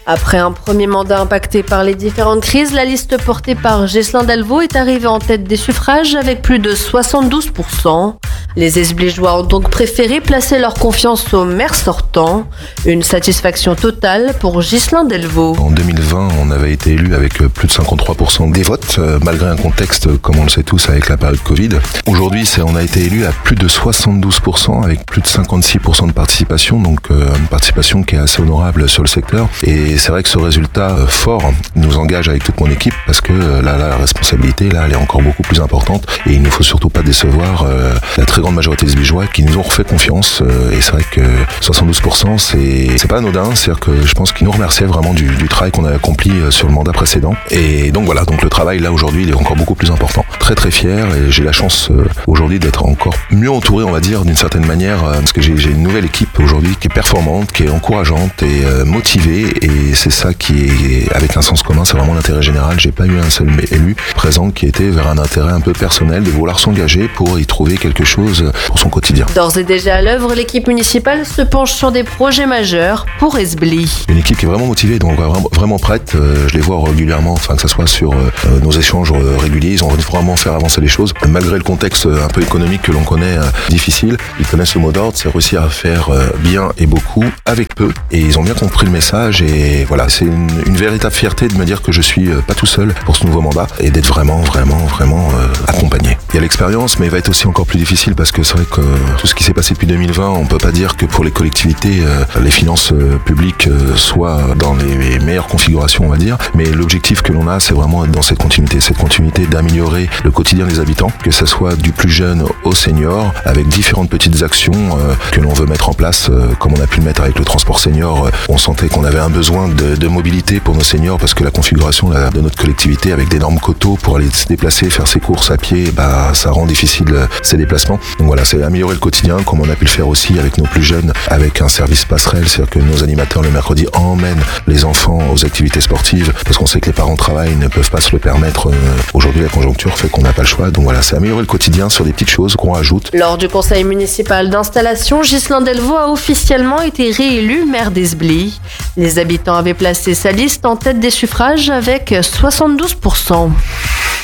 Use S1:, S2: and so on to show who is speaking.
S1: Après un premier mandat impacté par les différentes crises, la liste portée par Ghislain Delvaux est arrivée en tête des suffrages avec plus de 72%. Les Esblégeois ont donc préféré placer leur confiance au maire sortant. Une satisfaction totale pour Ghislain Delvaux.
S2: En 2020, on avait été élu avec plus de 53% des votes, malgré un contexte, comme on le sait tous, avec la période Covid. Aujourd'hui, on a été élu à plus de 72%, avec plus de 56% de participation, donc une participation qui est assez honorable sur le secteur. Et c'est vrai que ce résultat fort nous engage avec toute mon équipe, parce que là, la responsabilité, là, elle est encore beaucoup plus importante. Et il ne faut surtout pas décevoir la très grande majorité des Esblégeois qui nous ont refait confiance. Et c'est vrai que 72%, c'est pas anodin. C'est-à-dire que je pense qu'ils nous remerciaient vraiment du travail qu'on a accompli sur le mandat précédent. Et donc voilà, donc le travail là aujourd'hui, il est encore beaucoup plus important. Très très fier, et j'ai la chance aujourd'hui d'être encore mieux entouré, on va dire, d'une certaine manière, parce que j'ai une nouvelle équipe aujourd'hui qui est performante, qui est encourageante et motivée. Et c'est ça qui est avec un sens commun, c'est vraiment l'intérêt général. J'ai pas eu un seul élu présent qui était vers un intérêt un peu personnel, de vouloir s'engager pour y trouver quelque chose pour son quotidien.
S1: D'ores et déjà à l'œuvre, l'équipe municipale se penche sur des projets majeurs pour Esbly.
S2: Une équipe qui est vraiment motivée, donc vraiment prête. Je les vois régulièrement, que ce soit sur nos échanges réguliers, ils ont vraiment faire avancer les choses. Malgré le contexte un peu économique que l'on connaît difficile, ils connaissent le mot d'ordre, c'est réussir à faire bien et beaucoup avec peu. Et ils ont bien compris le message, et voilà, c'est une véritable fierté de me dire que je suis pas tout seul pour ce nouveau mandat, et d'être vraiment accompagné. Il y a l'expérience, mais il va être aussi encore plus difficile, parce que c'est vrai que tout ce qui s'est passé depuis 2020, on peut pas dire que pour les collectivités, les finances publiques soient dans les meilleures configurations, on va dire. Mais l'objectif que l'on a, c'est vraiment être dans cette continuité d'améliorer le quotidien des habitants, que ce soit du plus jeune au senior, avec différentes petites actions que l'on veut mettre en place, comme on a pu le mettre avec le transport senior. On sentait qu'on avait un besoin de mobilité pour nos seniors, parce que la configuration de notre collectivité, avec d'énormes coteaux pour aller se déplacer, faire ses courses à pied, ça rend difficile ces déplacements. Donc voilà, c'est améliorer le quotidien, comme on a pu le faire aussi avec nos plus jeunes, avec un service passerelle, c'est-à-dire que nos animateurs le mercredi emmènent les enfants aux activités sportives, parce qu'on sait que les parents travaillent, ne peuvent pas se le permettre. Aujourd'hui, la conjoncture fait qu'on n'a pas le choix. Donc voilà, c'est améliorer le quotidien sur des petites choses qu'on rajoute.
S1: Lors du conseil municipal d'installation, Ghislain Delvaux a officiellement été réélu maire d'Esbly. Les habitants avaient placé sa liste en tête des suffrages avec 72%.